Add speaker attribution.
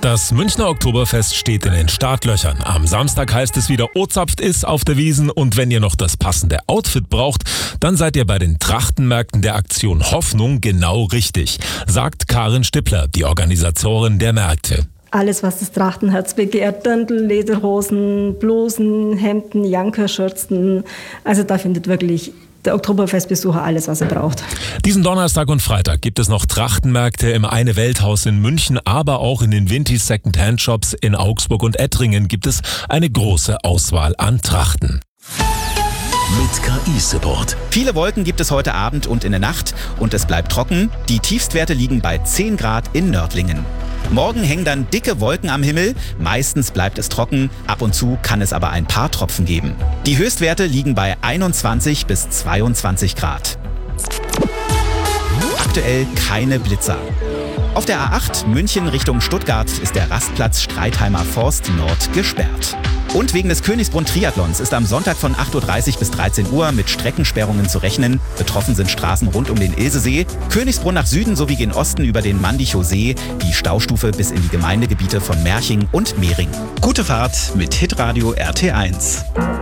Speaker 1: Das Münchner Oktoberfest steht in den Startlöchern. Am Samstag heißt es wieder Ozapft ist auf der Wiesn und wenn ihr noch das passende Outfit braucht, dann seid ihr bei den Trachtenmärkten der Aktion Hoffnung genau richtig, sagt Karin Stippler, die Organisatorin der Märkte.
Speaker 2: Alles, was das Trachtenherz begehrt, Dirndl, Lederhosen, Blusen, Hemden, Jankerschürzen, also da findet wirklich der Oktoberfestbesucher alles, was er braucht.
Speaker 1: Diesen Donnerstag und Freitag gibt es noch Trachtenmärkte im Eine-Welt-Haus in München, aber auch in den Vintis Second-Hand-Shops in Augsburg und Ettringen gibt es eine große Auswahl an Trachten.
Speaker 3: Mit KI-Support.
Speaker 4: Viele Wolken gibt es heute Abend und in der Nacht und es bleibt trocken. Die Tiefstwerte liegen bei 10 Grad in Nördlingen. Morgen hängen dann dicke Wolken am Himmel. Meistens bleibt es trocken. Ab und zu kann es aber ein paar Tropfen geben. Die Höchstwerte liegen bei 21 bis 22 Grad. Aktuell keine Blitzer. Auf der A8 München Richtung Stuttgart ist der Rastplatz Streitheimer Forst Nord gesperrt. Und wegen des Königsbrunn-Triathlons ist am Sonntag von 8.30 Uhr bis 13 Uhr mit Streckensperrungen zu rechnen. Betroffen sind Straßen rund um den Ilsesee, Königsbrunn nach Süden sowie gen Osten über den Mandichow See, die Staustufe bis in die Gemeindegebiete von Merching und Mehring.
Speaker 3: Gute Fahrt mit Hitradio RT1.